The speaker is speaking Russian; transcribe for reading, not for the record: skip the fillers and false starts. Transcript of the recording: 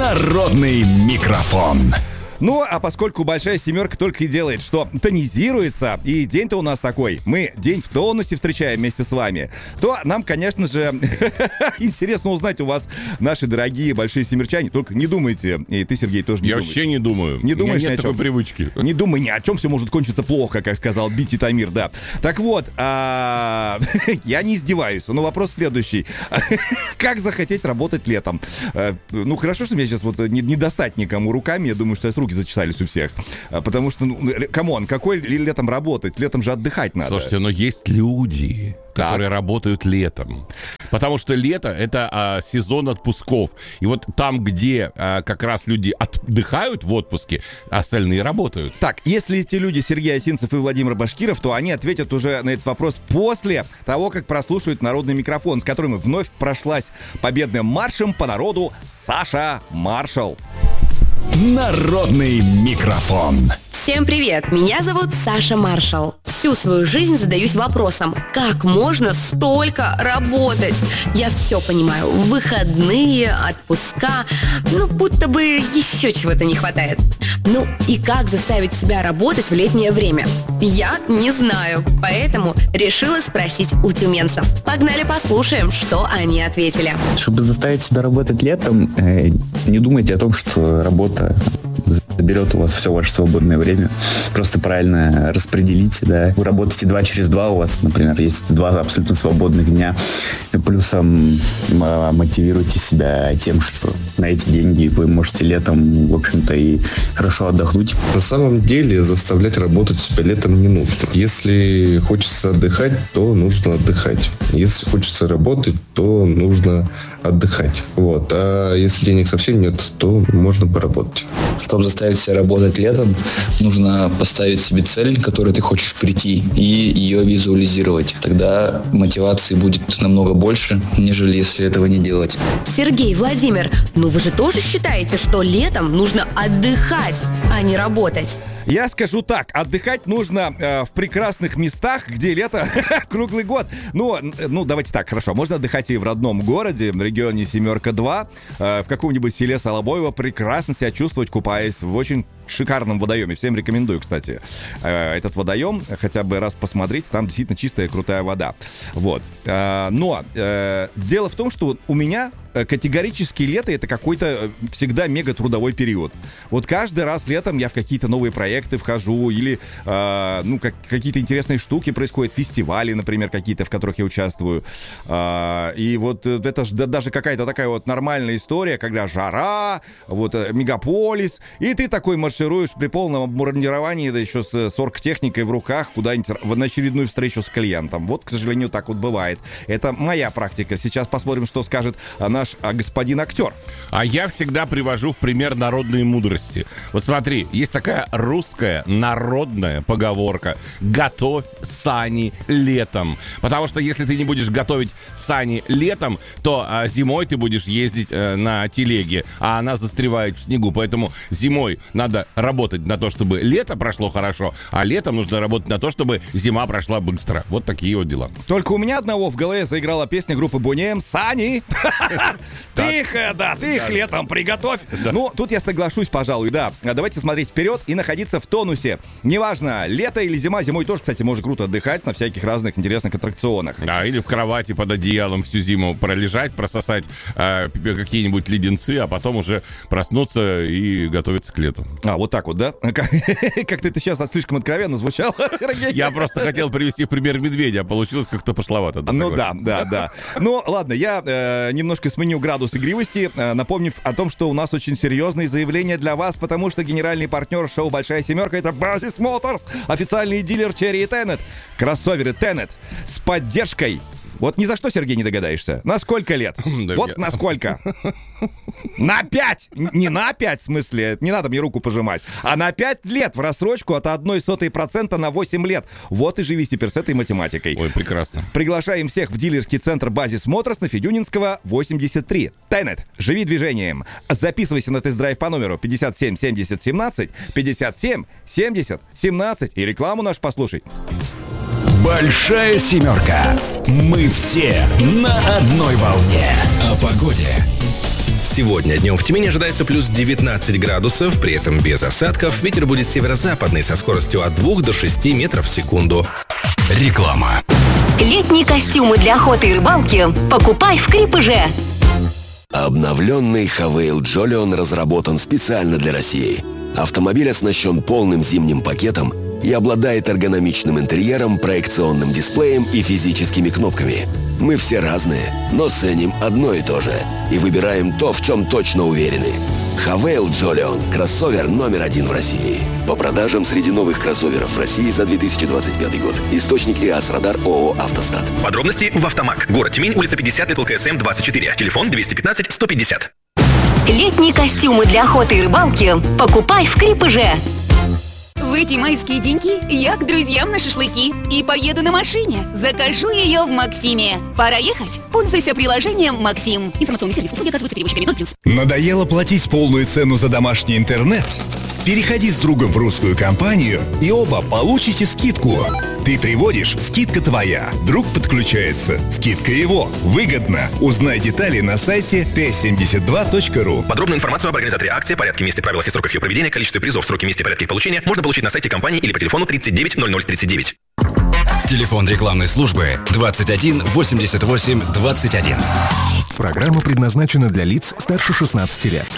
Народный микрофон. Ну, а поскольку «Большая семерка» только и делает, что тонизируется, и день-то у нас такой, мы день в тонусе встречаем вместе с вами, то нам, конечно же, интересно узнать у вас, наши дорогие большие семерчане. Только не думайте, и ты, Сергей, тоже не думай. Я вообще не думаю. Не думаешь ни о чем? Нет такой привычки. Не думай ни о чем, все может кончиться плохо, как сказал Бити Тамир, да. Так вот, я не издеваюсь, но вопрос следующий. Как захотеть работать летом? Ну, хорошо, что меня сейчас вот не достать никому руками, я думаю, что руки зачесались у всех. Потому что, камон, какой летом работать? Летом же отдыхать надо. Слушайте, но есть люди, которые работают летом. Потому что лето — это сезон отпусков. И вот там, где как раз люди отдыхают в отпуске, остальные работают. Так, если эти люди Сергей Осинцев и Владимир Башкиров, то они ответят уже на этот вопрос после того, как прослушают народный микрофон, с которым вновь прошлась победным маршем по народу Саша Маршал. Народный микрофон. Всем привет, меня зовут Саша Маршал. Всю свою жизнь задаюсь вопросом, как можно столько работать? Я все понимаю, выходные, отпуска, будто бы еще чего-то не хватает. Ну и как заставить себя работать в летнее время? Я не знаю, поэтому решила спросить у тюменцев. Погнали послушаем, что они ответили. Чтобы заставить себя работать летом, не думайте о том, что работа заберет у вас все ваше свободное время. Просто правильно распределите, да. Вы работаете 2 через 2, у вас, например, есть 2 абсолютно свободных дня. И плюсом мотивируйте себя тем, что на эти деньги вы можете летом, в общем-то, и хорошо отдохнуть. На самом деле заставлять работать себя летом не нужно. Если хочется отдыхать, то нужно отдыхать. Если хочется работать, то нужно отдыхать. Вот. А если денег совсем нет, то можно поработать. Чтобы заставить себя работать летом, нужно поставить себе цель, к которой ты хочешь прийти, и ее визуализировать. Тогда мотивации будет намного больше, нежели если этого не делать. Сергей, Владимир, вы же тоже считаете, что летом нужно отдыхать, а не работать? Я скажу так, отдыхать нужно в прекрасных местах, где лето круглый год. Ну, давайте так, хорошо. Можно отдыхать и в родном городе, в регионе Семерка-2, в каком-нибудь селе Солобоево, прекрасно себя чувствовать, купаясь в очень шикарном водоеме. Всем рекомендую, кстати, этот водоем, хотя бы раз посмотреть, там действительно чистая, крутая вода. Вот. Но дело в том, что у меня категорически лето — это какой-то всегда мега-трудовой период. Вот каждый раз летом я в какие-то новые проекты вхожу, или какие-то интересные штуки происходят, фестивали, например, какие-то, в которых я участвую. И вот это же даже какая-то такая вот нормальная история, когда жара, вот мегаполис, и ты такой маршируешь при полном обмундировании, да еще с оргтехникой в руках, куда-нибудь на очередную встречу с клиентом. Вот, к сожалению, так вот бывает. Это моя практика. Сейчас посмотрим, что скажет наш господин актер. А я всегда привожу в пример народные мудрости. Вот смотри, есть такая русская народная поговорка: готовь сани летом. Потому что если ты не будешь готовить сани летом, то зимой ты будешь ездить на телеге, а она застревает в снегу. Поэтому зимой надо работать на то, чтобы лето прошло хорошо, а летом нужно работать на то, чтобы зима прошла быстро. Вот такие вот дела. Только у меня одного в голове заиграла песня группы Boney M «Сани». Ты их летом приготовь. Ну, тут я соглашусь, пожалуй, да. Давайте смотреть вперед и находиться в тонусе. Неважно, лето или зима. Зимой тоже, кстати, можно круто отдыхать на всяких разных интересных аттракционах. Да, или в кровати под одеялом всю зиму пролежать, прососать какие-нибудь леденцы, а потом уже проснуться и готовиться к лету. Вот так вот, да? Как-то это сейчас слишком откровенно звучало, Сергей. Я просто хотел привести в пример медведя, а получилось как-то пошловато. Да. Ну, ладно, я немножко сменю градус игривости, напомнив о том, что у нас очень серьезные заявления для вас, потому что генеральный партнер шоу «Большая семерка» — это Bazis Motors, официальный дилер Cherry и Tenet. Кроссоверы Tenet с поддержкой. Вот ни за что, Сергей, не догадаешься. На сколько лет? Вот на сколько? На 5! Не на 5, в смысле, не надо мне руку пожимать, а на 5 лет в рассрочку от 0,01% на 8 лет. Вот и живи теперь с этой математикой. Ой, прекрасно. Приглашаем всех в дилерский центр Bazis Motors на Федюнинского, 83. Tenet. Живи движением. Записывайся на тест-драйв по номеру 57 70 17, 57 70 17 и рекламу нашу послушай. Большая семерка. Мы все на одной волне. О погоде Сегодня днем в Тюмени ожидается плюс 19 градусов, при этом без осадков. Ветер будет северо-западный со скоростью от 2 до 6 метров в секунду. Реклама. Летние костюмы для охоты и рыбалки покупай в Крепыже. Обновленный Хавейл Джолион разработан специально для России. Автомобиль оснащен полным зимним пакетом и обладает эргономичным интерьером, проекционным дисплеем и физическими кнопками. Мы все разные, но ценим одно и то же. И выбираем то, в чем точно уверены. Хавейл Джолион – кроссовер номер 1 в России. По продажам среди новых кроссоверов в России за 2025 год. Источник ИАС Радар ООО «Автостат». Подробности в Автомаг. Город Тюмень, улица 50, ЛКСМ 24. Телефон 215-150. Летние костюмы для охоты и рыбалки покупай в Крепыже. В эти майские деньки я к друзьям на шашлыки и поеду на машине. Закажу ее в Максиме. Пора ехать? Пользуйся приложением «Максим». Информационный сервис услуги оказывается перевозчиками 0+. Надоело платить полную цену за домашний интернет? Переходи с другом в русскую компанию и оба получите скидку. Ты приводишь, скидка твоя. Друг подключается, скидка его. Выгодно. Узнай детали на сайте t72.ru. Подробную информацию об организаторе акции, порядке, месте, правилах и сроках ее проведения, количестве призов, сроки, месте, порядке их получения можно получить на сайте компании или по телефону 39 0039. Телефон рекламной службы 21 88 21. Программа предназначена для лиц старше 16 лет.